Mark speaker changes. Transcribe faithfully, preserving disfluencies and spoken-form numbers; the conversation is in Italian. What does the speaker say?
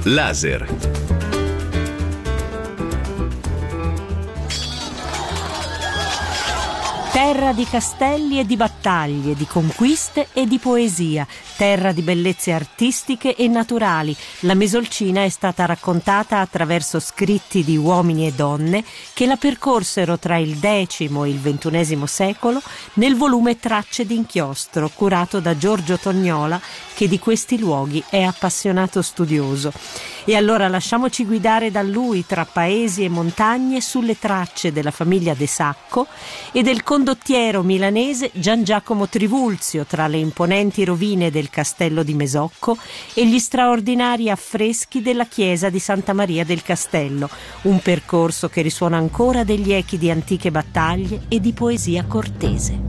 Speaker 1: Laser.
Speaker 2: Terra di castelli e di battaglie, di conquiste e di poesia, terra di bellezze artistiche e naturali. La Mesolcina è stata raccontata attraverso scritti di uomini e donne che la percorsero tra il decimo e il ventunesimo secolo nel volume Tracce d'inchiostro, curato da Giorgio Tognola, che di questi luoghi è appassionato studioso. E allora lasciamoci guidare da lui tra paesi e montagne sulle tracce della famiglia De Sacco e del condottiero milanese Gian Giacomo Trivulzio tra le imponenti rovine del castello di Mesocco e gli straordinari affreschi della chiesa di Santa Maria del Castello, un percorso che risuona ancora degli echi di antiche battaglie e di poesia cortese.